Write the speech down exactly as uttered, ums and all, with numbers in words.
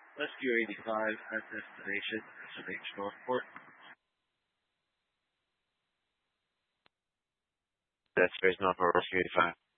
Rescue eighty-five at destination S M H Northport. That's Space Northport, Rescue eighty-five.